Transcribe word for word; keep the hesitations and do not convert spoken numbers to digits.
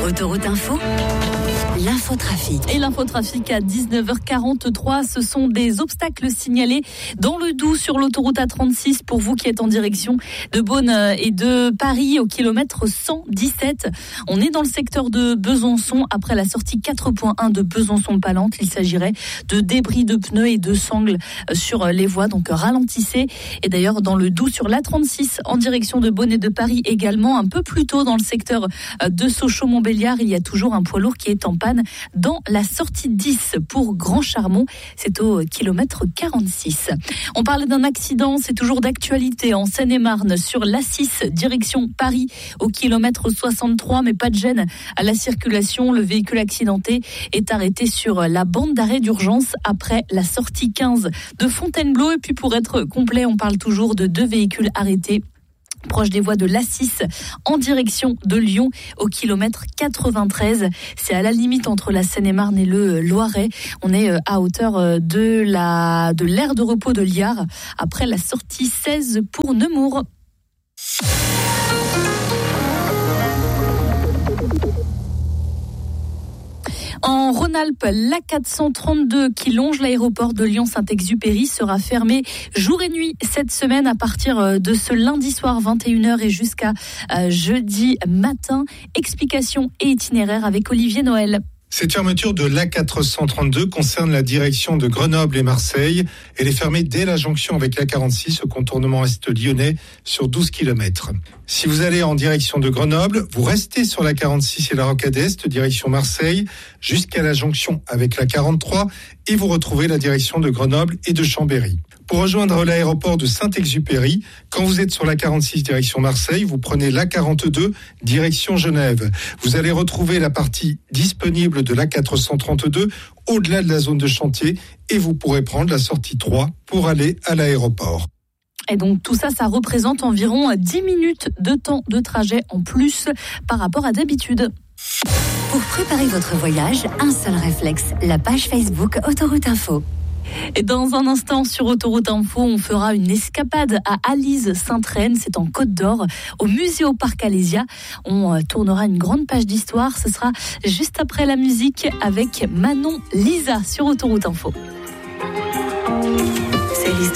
Autoroute Info, l'infotrafic. Et l'infotrafic à dix-neuf heures quarante-trois, ce sont des obstacles signalés dans le Doubs sur l'autoroute A trente-six pour vous qui êtes en direction de Beaune et de Paris au kilomètre cent dix-sept. On est dans le secteur de Besançon après la sortie quatre point un de Besançon-Palente. Il s'agirait de débris de pneus et de sangles sur les voies, donc ralentissez. Et d'ailleurs dans le Doubs sur l'A trente-six en direction de Beaune et de Paris également, un peu plus tôt dans le secteur de Sochaux-Montbéliard, il y a toujours un poids lourd qui est en panne dans la sortie dix pour Grand Charmont, c'est au kilomètre quarante-six. On parle d'un accident, c'est toujours d'actualité en Seine-et-Marne sur l'A six direction Paris au kilomètre soixante-trois, mais pas de gêne à la circulation. Le véhicule accidenté est arrêté sur la bande d'arrêt d'urgence après la sortie quinze de Fontainebleau. Et puis pour être complet, on parle toujours de deux véhicules arrêtés proche des voies de l'A six en direction de Lyon au kilomètre quatre-vingt-treize. C'est à la limite entre la Seine-et-Marne et le Loiret. On est à hauteur de la de l'aire de repos de Liard après la sortie seize pour Nemours. En Rhône-Alpes, l'A quatre cent trente-deux qui longe l'aéroport de Lyon-Saint-Exupéry sera fermé jour et nuit cette semaine à partir de ce lundi soir vingt et une heures et jusqu'à jeudi matin. Explication et itinéraire avec Olivier Noël. Cette fermeture de l'A quatre cent trente-deux concerne la direction de Grenoble et Marseille. Elle est fermée dès la jonction avec l'A quarante-six au contournement est lyonnais sur douze kilomètres. Si vous allez en direction de Grenoble, vous restez sur l'A quarante-six et la Rocade Est, direction Marseille, jusqu'à la jonction avec l'A quarante-trois et vous retrouvez la direction de Grenoble et de Chambéry. Pour rejoindre l'aéroport de Saint-Exupéry, quand vous êtes sur l'A quarante-six direction Marseille, vous prenez l'A quarante-deux direction Genève. Vous allez retrouver la partie disponible de l'A quatre cent trente-deux au-delà de la zone de chantier et vous pourrez prendre la sortie trois pour aller à l'aéroport. Et donc tout ça, ça représente environ dix minutes de temps de trajet en plus par rapport à d'habitude. Pour préparer votre voyage, un seul réflexe, la page Facebook Autoroute Info. Et dans un instant sur Autoroute Info, on fera une escapade à Alise-Sainte-Reine, c'est en Côte d'Or, au musée au Parc Alésia. On tournera une grande page d'histoire, ce sera juste après la musique avec Manon Lisa sur Autoroute Info.